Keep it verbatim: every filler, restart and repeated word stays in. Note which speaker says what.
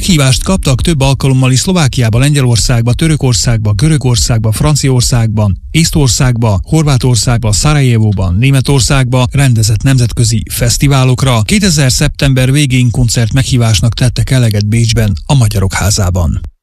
Speaker 1: Meghívást kaptak több alkalommal is Szlovákiába, Lengyelországba, Törökországba, Görögországba, Franciaországban, Észtországba, Horvátországba, Szarajevóban, Németországba rendezett nemzetközi fesztiválokra. kétezer szeptember végén koncert meghívásnak tettek eleget Bécsben, a Magyarok Házában.